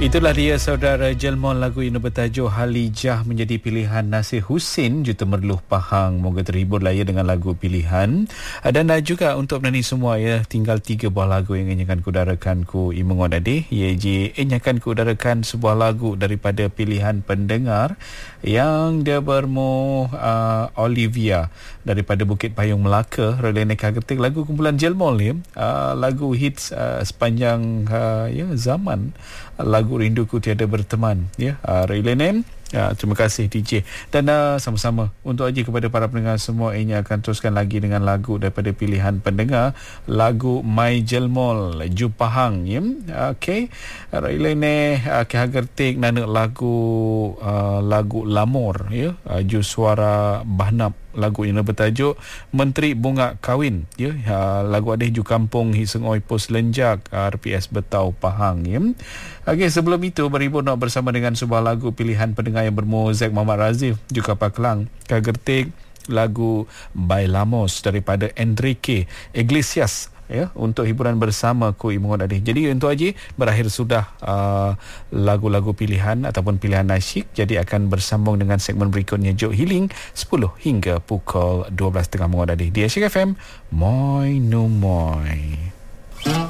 Itulah dia saudara Jelmon, lagu ini bertajuk Halijah menjadi pilihan Nasir Husin Juta Merloh Pahang. Moga terhibur lah ya dengan lagu pilihan. Dan juga untuk penyanyi semua ya, tinggal 3 buah lagu yang ingin kudarakan ku imengon ade. Ye ingin kudarakan sebuah lagu daripada pilihan pendengar yang dia bermu Olivia daripada Bukit Payung Melaka, Relene Kagetik, lagu kumpulan Jelmon ya. Lagu hits sepanjang ya zaman, lagu Rinduku Tiada Berteman ya, Relene. Terima kasih DJ. Dan sama-sama untuk aja kepada para pendengar semua, ini akan teruskan lagi dengan lagu daripada pilihan pendengar, lagu My Jelmol Ju Pahang ya. Okey, Relene Kagetik nana lagu lagu Lamor ya, Ju Suara Bahnap, lagu ini bertajuk Menteri Bunga Kawin ya. Lagu adeh Ju Kampung Hisengoi Pos Lenjak, RPS Betau Pahang ya. Okey, sebelum itu berhibur nak bersama dengan sebuah lagu pilihan pendengar yang bermu Zack Muhammad Razif juga Paklang Kagertik, lagu By Lamos daripada Enrique Iglesias ya, untuk hiburan bersama ku Imungon Adih. Jadi untuk aja berakhir sudah lagu-lagu pilihan ataupun pilihan nasyid. Jadi akan bersambung dengan segmen berikutnya, Jok Healing 10 hingga pukul 12.30 Mungon Adih di Asyik FM. Moi no moi.